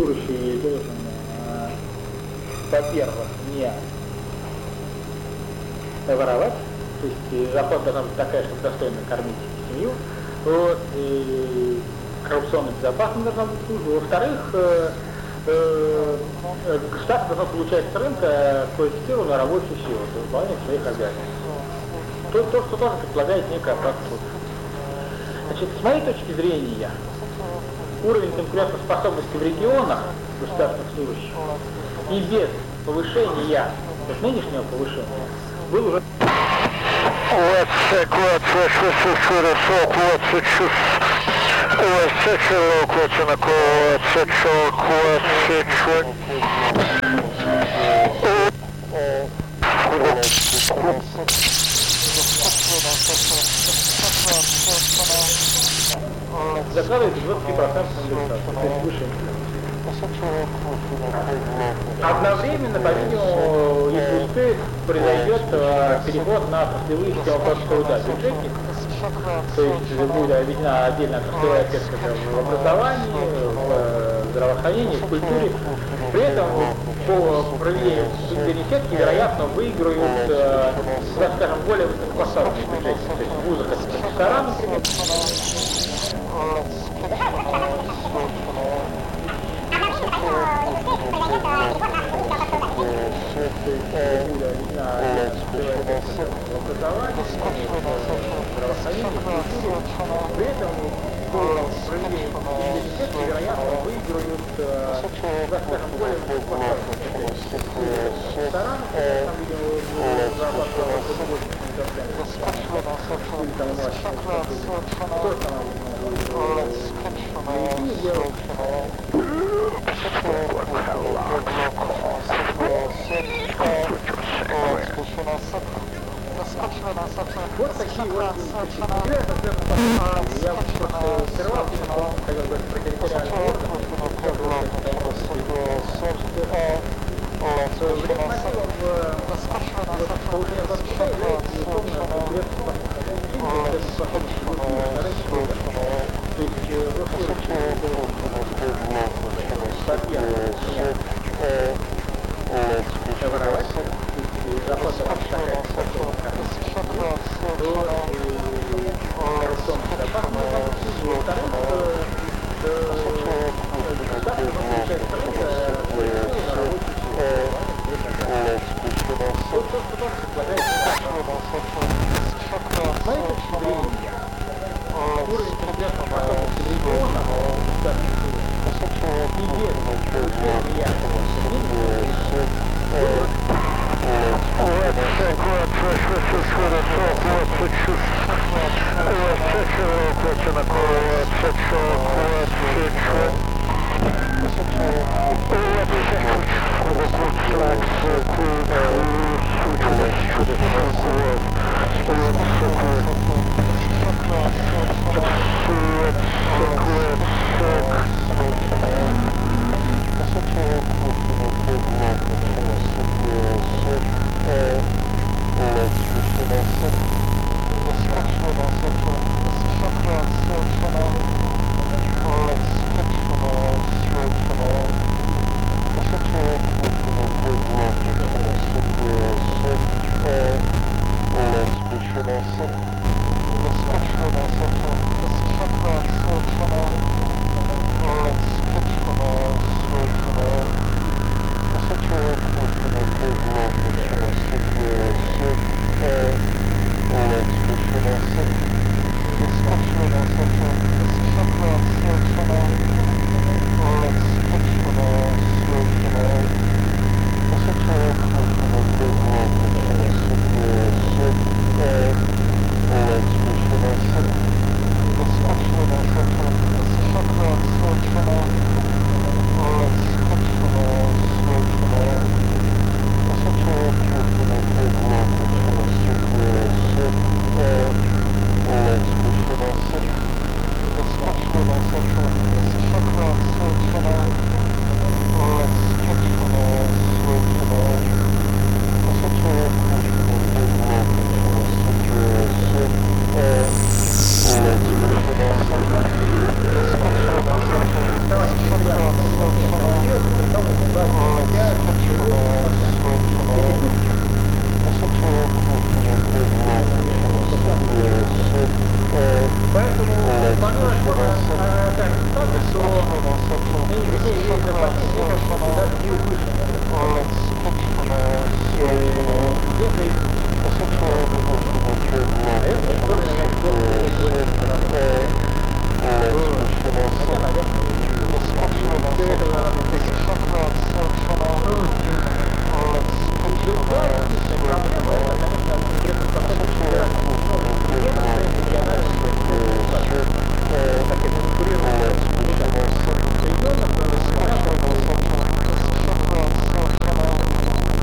служащий должен, во-первых, не воровать, то есть зарплата должна быть такая, чтобы достойно кормить семью, вот, и коррупционно безопасно должна быть служба. Во-вторых, государство должно получать с рынка квалифицированную рабочую силу для выполнения своих обязанностей. То, что тоже предполагает некая оплата труда. Значит, с моей точки зрения, уровень конкурентоспособности в регионах государственных служащих и без повышения, без нынешнего повышения, был уже... Закладывается 20% индексацию, то есть выше. Одновременно, по-видимому, если успеет, произойдет переход на отраслевые системы оплаты труда бюджетников. То есть будет введена отдельная отраслевая ответка в образовании, в здравоохранении, в культуре. При этом по проведению субсидиаритетки, вероятно, выиграют, скажем, более высокопоставленные бюджетники. То есть в вузах это профессора, например. При этом по проведению университета, вероятно, выиграют, скажем, более высокопоставленные рестораны, там, видимо, зарабатывают больше, вот такие вот я просто сперва хотел говорить про территориальный орган, повышение зарплаты является безусловно есть запасение, даже чуть выше.